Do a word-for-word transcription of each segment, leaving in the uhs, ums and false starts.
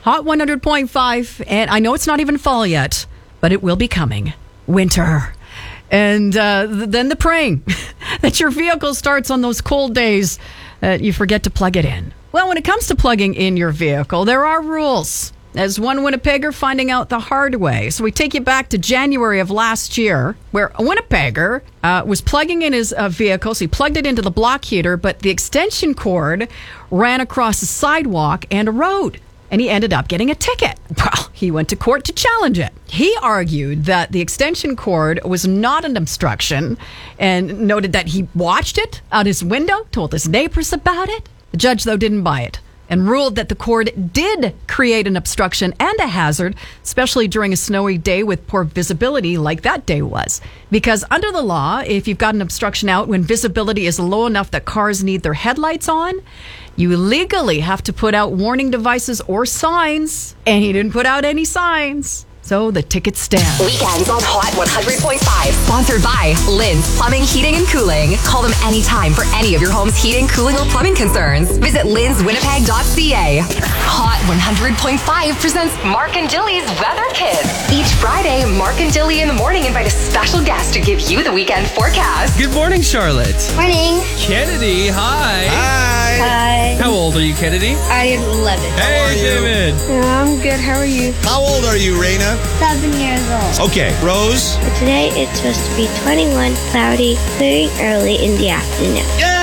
Hot one hundred point five, and I know it's not even fall yet, but it will be coming. Winter. And uh, th- then the praying that your vehicle starts on those cold days that you forget to plug it in. Well, when it comes to plugging in your vehicle, there are rules. As one Winnipegger finding out the hard way. So we take you back to January of last year, where a Winnipegger uh, was plugging in his uh, vehicle. So he plugged it into the block heater, but the extension cord ran across a sidewalk and a road. And he ended up getting a ticket. Well, he went to court to challenge it. He argued that the extension cord was not an obstruction and noted that he watched it out his window, told his neighbors about it. The judge, though, didn't buy it and ruled that the cord did create an obstruction and a hazard, especially during a snowy day with poor visibility like that day was. Because under the law, if you've got an obstruction out when visibility is low enough that cars need their headlights on, you legally have to put out warning devices or signs, and he didn't put out any signs. So the ticket stands. Weekends on Hot one hundred point five. Sponsored by Lynn's Plumbing, Heating, and Cooling. Call them anytime for any of your home's heating, cooling, or plumbing concerns. Visit lynns winnipeg dot c a. Hot one hundred point five presents Mark and Dilly's Weather Kids. Each Friday, Mark and Dilly in the morning invite a special guest to give you the weekend forecast. Good morning, Charlotte. Morning. Kennedy, hi. Hi. Hi. How old are you, Kennedy? I am eleven. Hey, David. Yeah, I'm good. How are you? How old are you, Raina? Seven years old. Okay, Rose? But today it's supposed to be twenty-one, cloudy, clearing early in the afternoon.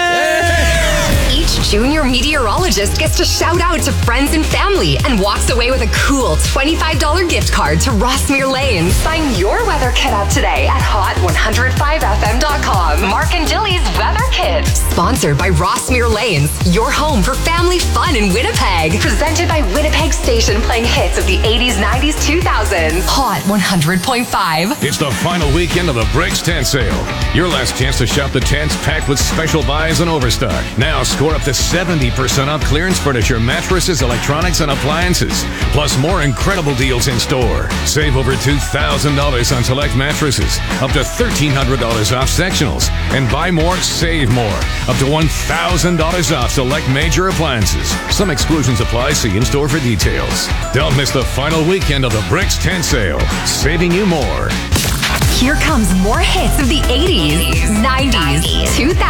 Each junior meteorologist gets to shout out to friends and family and walks away with a cool twenty-five dollars gift card to Rossmere Lanes. Sign your weather kit up today at hot one oh five f m dot com. Mark and Dilly's Weather Kit. Sponsored by Rossmere Lanes, your home for family fun in Winnipeg. Presented by Winnipeg Station, playing hits of the eighties, nineties, two thousands. Hot one hundred point five. It's the final weekend of the Bricks Tent Sale. Your last chance to shop the tents packed with special buys and overstock. Now score up to seventy percent off clearance furniture, mattresses, electronics, and appliances. Plus more incredible deals in store. Save over two thousand dollars on select mattresses. Up to thirteen hundred dollars off sectionals. And buy more, save more. Up to one thousand dollars off select major appliances. Some exclusions apply. See in-store for details. Don't miss the final weekend of the Bricks Tent Sale. Saving you more. Here comes more hits of the eighties, nineties, two thousands.